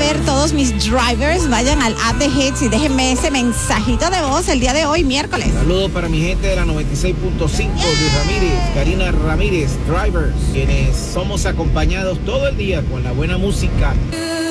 ver, todos mis drivers, vayan al app de Hits y déjenme ese mensajito de voz el día de hoy, miércoles. Saludos para mi gente de la 96.5, Luis Ramírez, Karina Ramírez, drivers, quienes somos acompañados todo el día con la buena música.